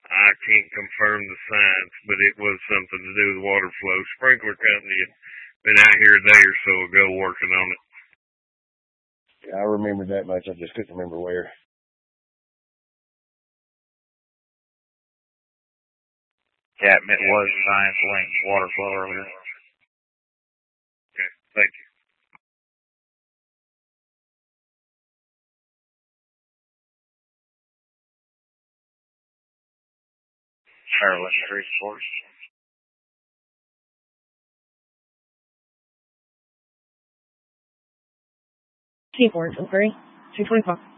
I can't confirm the science, but it was something to do with water flow. Sprinkler company had been out here a day or so ago working on it. Yeah, I remember that much. I just couldn't remember where. Yeah, it was science linked water flow earlier. Okay, thank you. Maryland Street Sports. Keyboard, inquiry, 225.